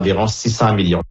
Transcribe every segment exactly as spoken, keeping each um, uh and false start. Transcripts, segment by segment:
environ six cents millions.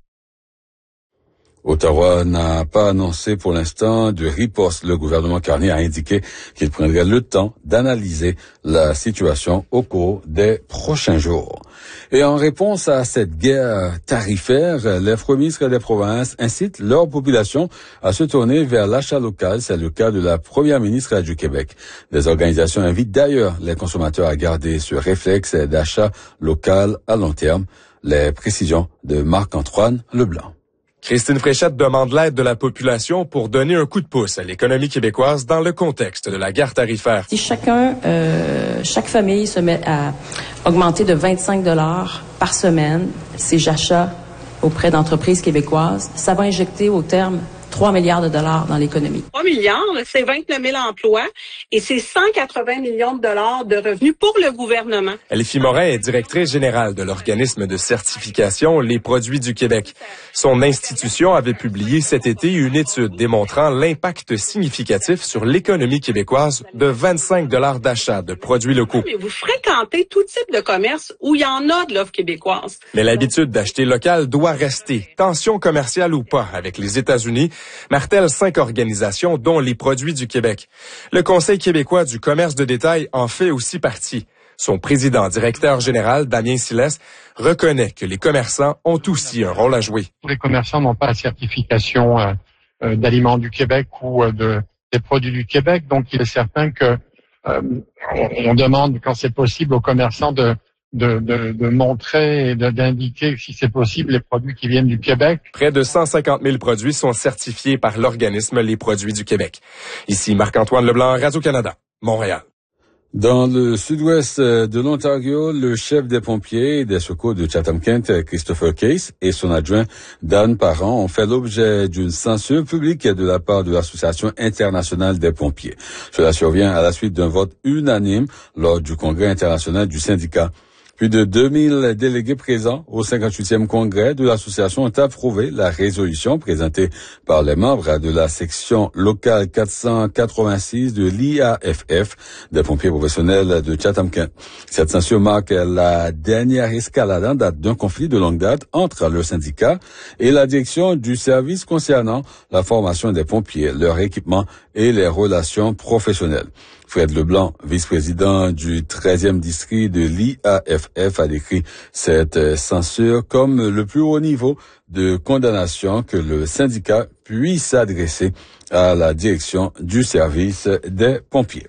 Ottawa n'a pas annoncé pour l'instant de riposte. Le gouvernement Carney a indiqué qu'il prendrait le temps d'analyser la situation au cours des prochains jours. Et en réponse à cette guerre tarifaire, les premiers ministres des provinces incitent leur population à se tourner vers l'achat local. C'est le cas de la première ministre du Québec. Des organisations invitent d'ailleurs les consommateurs à garder ce réflexe d'achat local à long terme. Les précisions de Marc-Antoine Leblanc. Christine Fréchette demande l'aide de la population pour donner un coup de pouce à l'économie québécoise dans le contexte de la guerre tarifaire. Si chacun, euh, chaque famille se met à augmenter de vingt-cinq dollars par semaine ses achats auprès d'entreprises québécoises, ça va injecter au terme trois milliards de dollars dans l'économie. trois milliards, c'est vingt-neuf mille emplois et c'est cent quatre-vingts millions de dollars de revenus pour le gouvernement. Elfie Morin est directrice générale de l'organisme de certification Les Produits du Québec. Son institution avait publié cet été une étude démontrant l'impact significatif sur l'économie québécoise de vingt-cinq dollars d'achat de produits locaux. Mais vous fréquentez tout type de commerce où il y en a de l'offre québécoise. Mais l'habitude d'acheter local doit rester, tension commerciale ou pas, avec les États-Unis, martèlent cinq organisations, dont Les Produits du Québec. Le Conseil québécois du commerce de détail en fait aussi partie. Son président-directeur général, Damien Silès, reconnaît que les commerçants ont aussi un rôle à jouer. Les commerçants n'ont pas la certification euh, euh, d'aliments du Québec ou euh, de, des produits du Québec, donc il est certain que euh, on, on demande, quand c'est possible, aux commerçants de De, de, de montrer et de, d'indiquer, si c'est possible, les produits qui viennent du Québec. Près de cent cinquante mille produits sont certifiés par l'organisme Les Produits du Québec. Ici Marc-Antoine Leblanc, Radio-Canada, Montréal. Dans le sud-ouest de l'Ontario, le chef des pompiers et des secours de Chatham-Kent, Christopher Case, et son adjoint Dan Parent ont fait l'objet d'une censure publique de la part de l'Association internationale des pompiers. Cela survient à la suite d'un vote unanime lors du congrès international du syndicat. Plus de deux mille délégués présents au cinquante-huitième congrès de l'association ont approuvé la résolution présentée par les membres de la section locale quatre cent quatre-vingt-six de l'I A F F, des pompiers professionnels de Chatham-Kent. Cette censure marque la dernière escalade en date d'un conflit de longue date entre le syndicat et la direction du service concernant la formation des pompiers, leur équipement et les relations professionnelles. Fred Leblanc, vice-président du treizième district de l'I A F F, a décrit cette censure comme le plus haut niveau de condamnation que le syndicat puisse adresser à la direction du service des pompiers.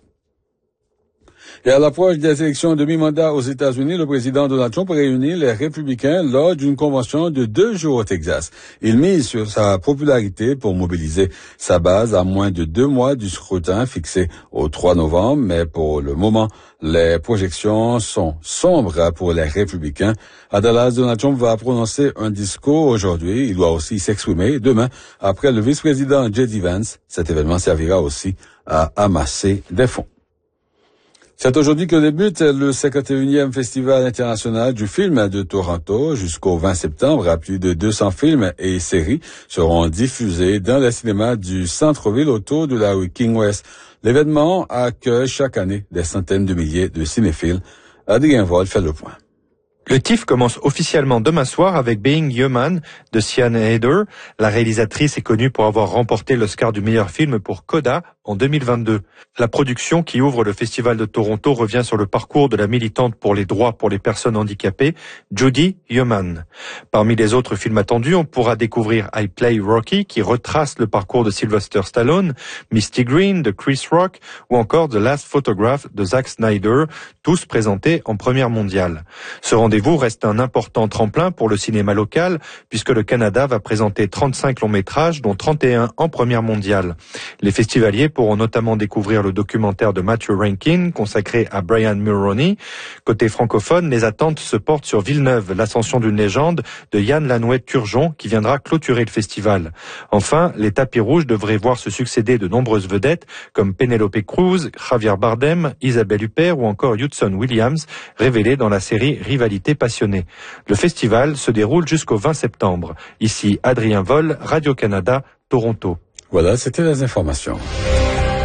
Et à l'approche des élections de mi-mandat aux États-Unis, le président Donald Trump réunit les républicains lors d'une convention de deux jours au Texas. Il mise sur sa popularité pour mobiliser sa base à moins de deux mois du scrutin fixé au trois novembre, mais pour le moment, les projections sont sombres pour les républicains. À Dallas, Donald Trump va prononcer un discours aujourd'hui. Il doit aussi s'exprimer demain après le vice-président J D Vance. Cet événement servira aussi à amasser des fonds. C'est aujourd'hui que débute le cinquante et unième Festival international du film de Toronto. Jusqu'au vingt septembre, à plus de deux cents films et séries seront diffusés dans les cinémas du centre-ville autour de la rue King West. L'événement accueille chaque année des centaines de milliers de cinéphiles. Adrien Vol fait le point. Le T I F F commence officiellement demain soir avec Being Human de Sian Heder. La réalisatrice est connue pour avoir remporté l'Oscar du meilleur film pour Coda en deux mille vingt-deux. La production qui ouvre le Festival de Toronto revient sur le parcours de la militante pour les droits pour les personnes handicapées, Judy Human. Parmi les autres films attendus, on pourra découvrir I Play Rocky qui retrace le parcours de Sylvester Stallone, Misty Green de Chris Rock ou encore The Last Photograph de Zack Snyder, tous présentés en première mondiale. Ce rendez-vous reste un important tremplin pour le cinéma local puisque le Canada va présenter trente-cinq longs métrages dont trente et un en première mondiale. Les festivaliers pourront notamment découvrir le documentaire de Matthew Rankin consacré à Brian Mulroney. Côté francophone, les attentes se portent sur Villeneuve, l'ascension d'une légende de Yann Lanouette-Turgeon qui viendra clôturer le festival. Enfin, les tapis rouges devraient voir se succéder de nombreuses vedettes comme Penelope Cruz, Javier Bardem, Isabelle Huppert ou encore Hudson Williams, révélés dans la série Rivalité passionnée. Le festival se déroule jusqu'au vingt septembre. Ici Adrien Vol, Radio-Canada, Toronto. Voilà, c'était les informations.